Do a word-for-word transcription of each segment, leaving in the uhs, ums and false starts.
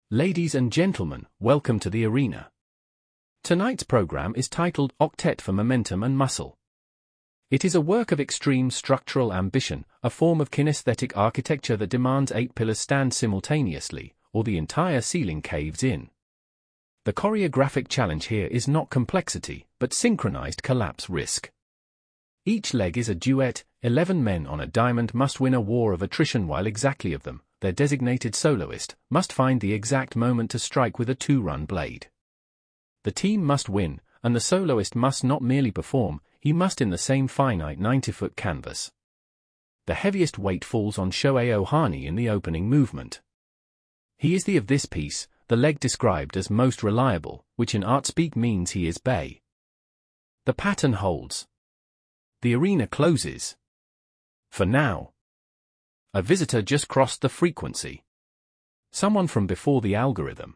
Ladies and gentlemen, welcome to the arena. Tonight's program is titled Octet for Momentum and Muscle. It is a work of extreme structural ambition, a form of kinesthetic architecture that demands eight pillars stand simultaneously, or the entire ceiling caves in. The choreographic challenge here is not complexity, but synchronized collapse risk. Each leg is a duet, eleven men on a diamond must win a war of attrition while exactly of them, their designated soloist, must find the exact moment to strike with a two-run blade. The team must win, and the soloist must not merely perform, he must in the same finite ninety-foot canvas. The heaviest weight falls on Shohei Ohtani in the opening movement. He is the of this piece, the leg described as most reliable, which in art speak means he is Bay. The pattern holds. The arena closes. For now. A visitor just crossed the frequency. Someone from before the algorithm.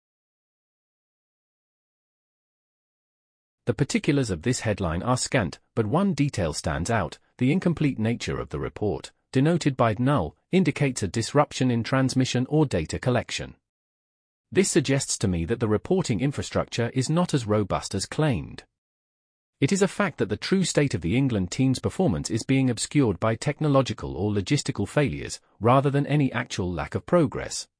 The particulars of this headline are scant, but one detail stands out: the incomplete nature of the report, denoted by null, indicates a disruption in transmission or data collection. This suggests to me that the reporting infrastructure is not as robust as claimed. It is a fact that the true state of the England team's performance is being obscured by technological or logistical failures, rather than any actual lack of progress.